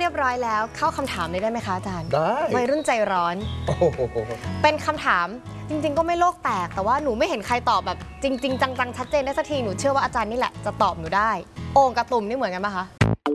ยบร้อยแล้วเข้าคำถามเลยได้ไหมคะอาจารย์ได้วัยรุ่นใจร้อนเป็นคำถามจริงๆก็ไม่โลกแตกแต่ว่าหนูไม่เห็นใครตอบแบบจริงๆจังๆชัดเจนได้สักทีหนูเชื่อว่าอาจารย์นี่แหละจะตอบหนูได้โอ่งกับตุ่มนี่เหมือนกันปะคะ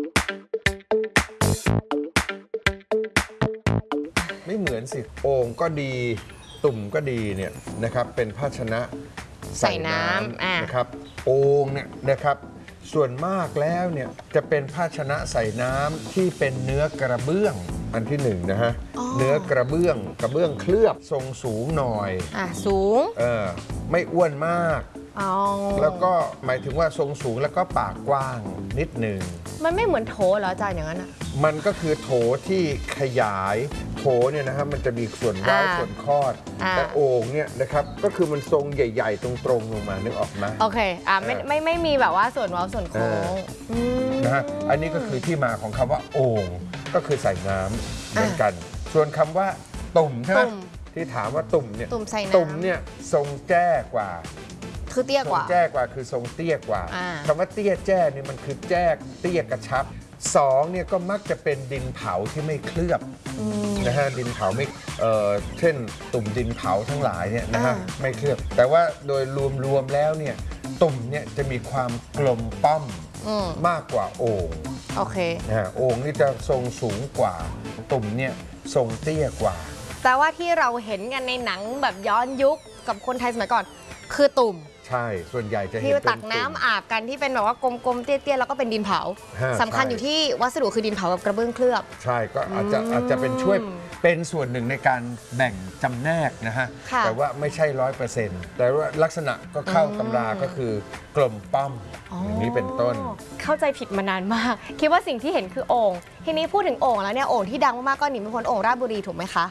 ไม่เหมือนสิโอ่งก็ดีตุ่มก็ดีเนี่ยนะครับเป็นภาชนะใส่น้ำนะครับโอ่งเนี่ยนะครับส่วนมากแล้วเนี่ยจะเป็นภาชนะใส่น้ำที่เป็นเนื้อกระเบื้องอันที่หนึ่งนะฮะเนื้อกระเบื้องเคลือบทรงสูงหน่อยสูงไม่อ้วนมากแล้วก็หมายถึงว่าทรงสูงแล้วก็ปากกว้างนิดหนึ่งมันไม่เหมือนโถเหรออาจารย์อย่างนั้นอ่ะมันก็คือโถที่ขยายโถเนี่ยนะฮะมันจะมีส่วนร้าวส่วนคอดแต่โอ่งเนี่ยนะครับก็คือมันทรงใหญ่ๆตรงๆลงมานึกออกไหมโอเคไม่มีแบบว่าส่วนเว้าส่วนโค้งนะฮะอันนี้ก็คือที่มาของคำว่าโอ่งก็คือใส่น้ำเหมือนกันส่วนคำว่าตุ่มใช่ไหมที่ถามว่าตุ่มเนี่ยตุ่มเนี่ยทรงแจ้กว่าคือเตี้ยกว่าแจ้กว่าคือทรงเตี้ยกว่าคำว่าเตี้ยแจ้นี่มันคือแจ้เตี้ยกระชับสองเนี่ยก็มักจะเป็นดินเผาที่ไม่เคลือบนะฮะดินเผาไม่เช่นตุ่มดินเผาทั้งหลายเนี่ยนะฮะไม่เคลือบแต่ว่าโดยรวมแล้วเนี่ยตุ่มเนี่ยจะมีความกลมป้อมมากกว่าโอ่งโอเคนะฮะโอ่งนี่จะทรงสูงกว่าตุ่มเนี่ยทรงเตี้ยกว่าแต่ว่าที่เราเห็นกันในหนังแบบย้อนยุคกับคนไทยสมัยก่อนคือตุ่มใช่ส่วนใหญ่จะเห็นที่ตักน้ำอาบกันที่เป็นแบบว่ากลมๆเตี้ยๆแล้วก็เป็นดินเผาสำคัญอยู่ที่วัสดุคือดินเผาแบบกระเบื้องเคลือบใช่ก็อาจจะเป็นช่วยเป็นส่วนหนึ่งในการแบ่งจำแนกนะฮะแต่ว่าไม่ใช่100%แต่ว่าลักษณะก็เข้าตำราก็คือกลมป้อมอย่างนี้เป็นต้นเข้าใจผิดมานานมากคิดว่าสิ่งที่เห็นคือโอ่งทีนี้พูดถึงโอ่งแล้วเนี่ยโอ่งที่ดังมากๆก็หนีไม่พ้นโอ่งราชบุรีถูกไหมคะ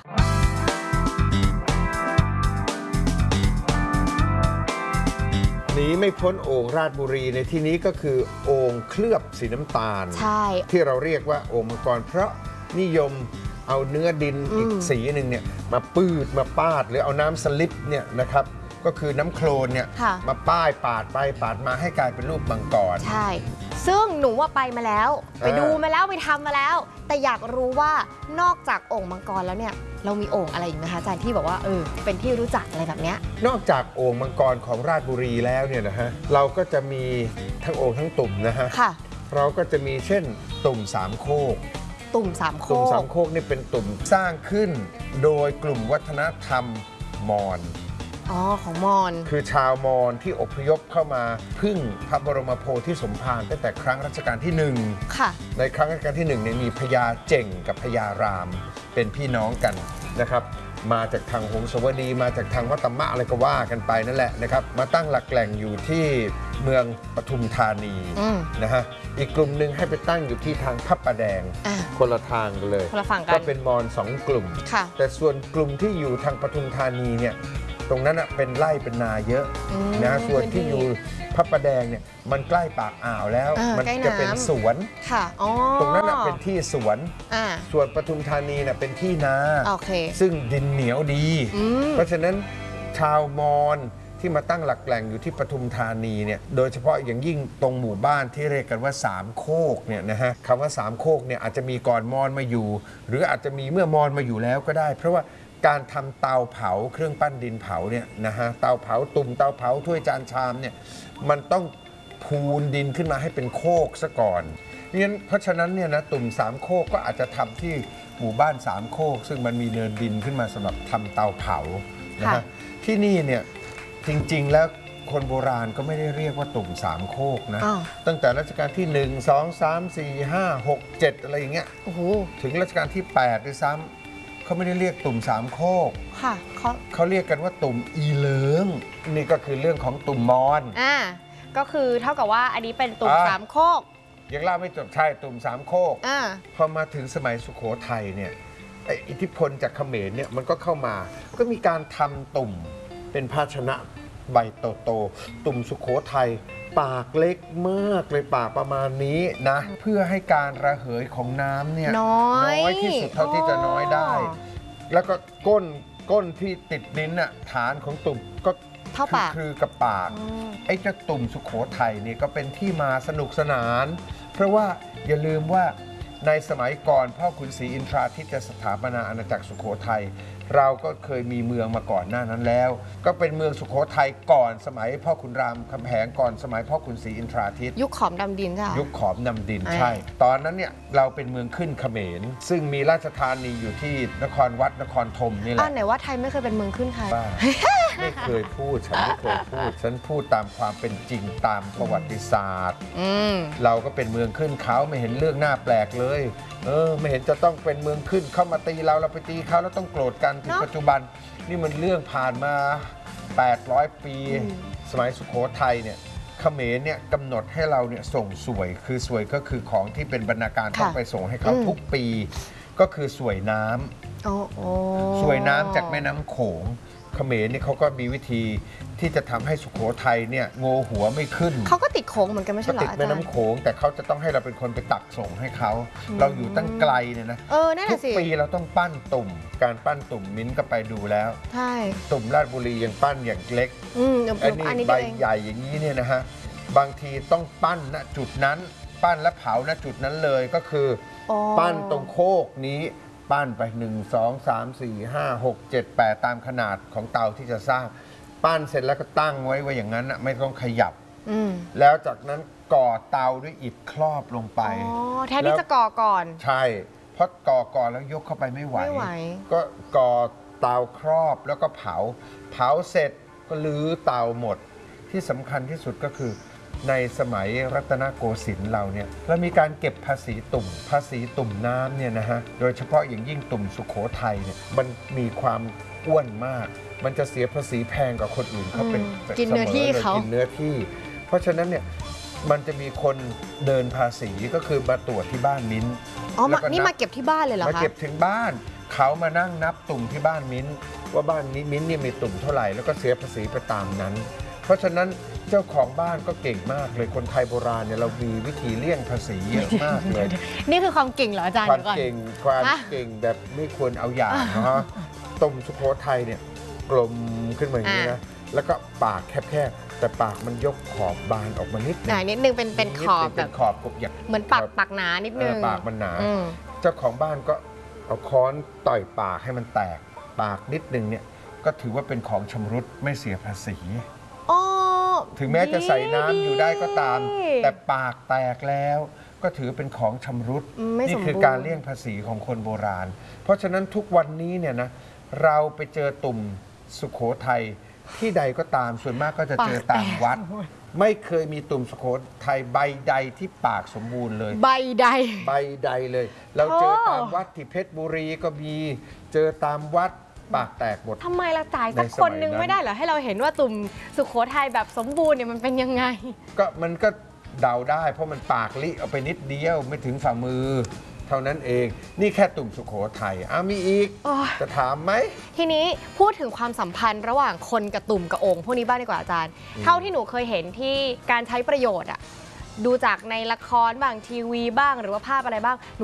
หนีไม่พ้นโอ่งราชบุรีในที่นี้ก็คือโอ่งเคลือบสีน้ำตาลที่เราเรียกว่าโอ่งมังกรเพราะนิยมเอาเนื้อดินอีกสีหนึ่งเนี่ยมาปืดมาปาดหรือเอาน้ำสลิปเนี่ยนะครับก็คือน้ำโคลนเนี่ยมาป้ายปาดไปปาดมาให้กลายเป็นรูปมังกรใช่ซึ่งหนูว่าไปมาแล้วไปดูมาแล้วไปทำมาแล้วแต่อยากรู้ว่านอกจากโอ่งมังกรแล้วเนี่ยเรามีโอ่งอะไรอีกไหมคะอาจารย์ที่บอกว่าเป็นที่รู้จักอะไรแบบเนี้ยนอกจากโอ่งมังกรของราชบุรีแล้วเนี่ยนะฮะเราก็จะมีทั้งโอ่งทั้งตุ่มนะฮะเราก็จะมีเช่นตุ่มสามโคกตุ่มสามโคกนี่เป็นตุ่มสร้างขึ้นโดยกลุ่มวัฒนธรรมมอญของมอญคือชาวมอญที่อพยพเข้ามาพึ่งพระบรมโพธิสมภารตั้งแต่ครั้งรัชกาลที่1ในครั้งรัชกาลที่1เนี่ยมีพญาเจ่งกับพญารามเป็นพี่น้องกันนะครับมาจากทางหงสาวดีมาจากทางวัตตมะอะไรก็ว่ากันไปนั่นแหละนะครับมาตั้งหลักแหล่งอยู่ที่เมืองปทุมธานีนะฮะอีกกลุ่มหนึ่งให้ไปตั้งอยู่ที่ทางพระประแดงคนละทางกันเลยก็เป็นมอญ2 กลุ่มแต่ส่วนกลุ่มที่อยู่ทางปทุมธานีเนี่ยตรงนั้นเป็นไร่เป็นนาเยอะนะส่วนที่อยู่พระประแดงเนี่ยมันใกล้ปากอ่าวแล้วมันจะเป็นสวนตรงนั้นเป็นที่สวนส่วนปทุมธานีเป็นที่นาซึ่งดินเหนียวดีเพราะฉะนั้นชาวมอญที่มาตั้งหลักแหล่งอยู่ที่ปทุมธานีเนี่ยโดยเฉพาะอย่างยิ่งตรงหมู่บ้านที่เรียกกันว่า3 โคกเนี่ยนะฮะคำว่า3 โคกเนี่ยอาจจะมีก่อนมอญมาอยู่หรืออาจจะมีเมื่อมอญมาอยู่แล้วก็ได้เพราะว่าการทำเตาเผาเครื่องปั้นดินเผาเนี่ยนะฮะเตาเผาตุ่มเตาเผาถ้วยจานชามเนี่ยมันต้องพูนดินขึ้นมาให้เป็นโคกซะก่อนเพราะฉะนั้นเนี่ยนะตุ่ม3 โคกก็อาจจะทำที่หมู่บ้าน3 โคกซึ่งมันมีเนินดินขึ้นมาสำหรับทำเตาเผานะฮะที่นี่เนี่ยจริงๆแล้วคนโบราณก็ไม่ได้เรียกว่าตุ่ม3 โคกนะตั้งแต่รัชกาลที่1 2 3 4 5 6 7อะไรอย่างเงี้ยถึงรัชกาลที่8ด้วยซ้ำเขาไม่ได้เรียกตุ่ม3 โคกเขาเรียกกันว่าตุ่มอีเหลิงนี่ก็คือเรื่องของตุ่มมอญก็คือเท่ากับว่าอันนี้เป็นตุ่ม3 โคกยังเล่าไม่จบใช่ตุ่ม3 โคกพอมาถึงสมัยสุโขทัยเนี่ยอิทธิพลจากเขมรเนี่ยมันก็เข้ามาก็มีการทำตุ่มเป็นภาชนะใบโตๆตุ่มสุโขทัยปากเล็กมากเลยปากประมาณนี้นะเพื่อให้การระเหยของน้ำเนี่ยน้อยที่สุดเท่าที่จะน้อยได้แล้วก็ก้นที่ติดดินน่ะฐานของตุ่มก็คือกับปากไอ้เจ้าตุ่มสุโขทัยนี่ก็เป็นที่มาสนุกสนานเพราะว่าอย่าลืมว่าในสมัยก่อนพ่อขุนศรีอินทราทิตย์จะสถาปนาอาณาจักรสุโขทัยเราก็เคยมีเมืองมาก่อนหน้านั้นแล้วก็เป็นเมืองสุโขทัยก่อนสมัยพ่อขุนรามคำแหงก่อนสมัยพ่อขุนศรีอินทราทิตย์ยุคขอมดำดินใช่ไหมยุคขอมดำดินใช่ตอนนั้นเนี่ยเราเป็นเมืองขึ้นเขมรซึ่งมีราชธานีอยู่ที่นครวัดนครธมนี่แหละไหนว่าไทยไม่เคยเป็นเมืองขึ้นใครไม่เคยพูดฉันไม่เคยพูดฉันพูดตามความเป็นจริงตามประวัติศาสตร์เราก็เป็นเมืองขึ้นเขาไม่เห็นเรื่องน่าแปลกเลยไม่เห็นจะต้องเป็นเมืองขึ้นเข้ามาตีเราไปตีเขาแล้วต้องโกรธกันถึงปัจจุบันนี่มันเรื่องผ่านมา800 ปีสมัยสุโขทัยเนี่ยเขมรเนี่ยกำหนดให้เราเนี่ยส่งสวยคือสวยก็คือของที่เป็นบรรณาการต้องไปส่งให้เขาทุกปีก็คือสวยน้ำสวยน้ำจากแม่น้ำโขงเขมรเนี่ยเขาก็มีวิธีที่จะทำให้สุโขทัยเนี่ยโงหัวไม่ขึ้นเขาก็ติดโขงเหมือนกันไม่ใช่เหรอติดแม่น้ำโขงแต่เขาจะต้องให้เราเป็นคนไปตักส่งให้เขาเราอยู่ตั้งไกลเนี่ยนะทุกปีเราต้องปั้นตุ่มการปั้นตุ่มมิ้นก็ไปดูแล้วใช่ตุ่มราชบุรียังปั้นอย่างเล็กอันนี้ใบใหญ่อย่างนี้เนี่ยนะฮะบางทีต้องปั้นณจุดนั้นปั้นและเผาณจุดนั้นเลยก็คือปั้นตรงโคกนี้ปั้นไป1 2 3 4 5 6 7 8ตามขนาดของเตาที่จะสร้างปั้นเสร็จแล้วก็ตั้งไว้อย่างนั้นไม่ต้องขยับแล้วจากนั้นก่อเตาด้วยอิฐครอบลงไปแทนที่จะก่อก่อนใช่เพราะก่อก่อนแล้วยกเข้าไปไม่ไหวก็ก่อเตาครอบแล้วก็เผาเสร็จก็ลื้อเตาหมดที่สำคัญที่สุดก็คือในสมัยรัตนโกสินทร์เราเนี่ยเรามีการเก็บภาษีตุ่มน้ำเนี่ยนะฮะโดยเฉพาะอย่างยิ่งตุ่มสุโขทัยเนี่ยมันมีความอ้วนมากมันจะเสียภาษีแพงกว่าคนอื่นเขาเป็นกินเนื้อที่เขากินเนื้อที่เพราะฉะนั้นเนี่ยมันจะมีคนเดินภาษีก็คือมาตรวจที่บ้านมิ้นนี่มาเก็บที่บ้านเลยเหรอคะมาเก็บถึงบ้านเขามานั่งนับตุ่มที่บ้านมิ้นว่าบ้านนี้มิ้นนี่มีตุ่มเท่าไหร่แล้วก็เสียภาษีไปตามนั้นเพราะฉะนั้นเจ้าของบ้านก็เก่งมากเลยคนไทยโบราณเนี่ยเรามีวิธีเลี่ยงภาษีเยอะมากเลยนี่คือความเก่งเหรออาจารย์ความเก่งแบบไม่ควรเอาอย่างนะฮะตุ่มสุโขทัยเนี่ยกลมขึ้นมาอย่างนี้นะแล้วก็ปากแคบๆแต่ปากมันยกขอบบานออกมานิดนึงเป็นขอบแบบขอบกบหยักเหมือนปากหนานิดนึงปากมันหนาเจ้าของบ้านก็เอาค้อนต่อยปากให้มันแตกปากนิดนึงเนี่ยก็ถือว่าเป็นของชำรุดไม่เสียภาษีถึงแม้จะใส่น้ำอยู่ได้ก็ตามแต่ปากแตกแล้วก็ถือเป็นของชำรุดนี่คือการเลี่ยงภาษีของคนโบราณเพราะฉะนั้นทุกวันนี้เนี่ยนะเราไปเจอตุ่มสุโขทัยที่ใดก็ตามส่วนมากก็จะเจอตามวัดไม่เคยมีตุ่มสุโขทัยใบใดที่ปากสมบูรณ์เลยใบใดเลยเราเจอตามวัดที่เพชรบุรีก็มีเจอตามวัดปากแตกหมดทำไมเราจ่ายสักคนนึงไม่ได้เหรอให้เราเห็นว่าตุ่มสุโขทัยแบบสมบูรณ์เนี่ยมันเป็นยังไงก็มันก็เดาได้เพราะมันปากลิเอาไปนิดเดียวไม่ถึงฝ่ามือเท่านั้นเองนี่แค่ตุ่มสุโขทัยมีอีกจะถามไหมทีนี้พูดถึงความสัมพันธ์ระหว่างคนกับตุ่มกับโอ่งพวกนี้บ้างดีกว่าอาจารย์เท่าที่หนูเคยเห็นที่การใช้ประโยชน์ดูจากในละครบ้างทีวีบ้างหรือว่าภาพอะไรบ้าง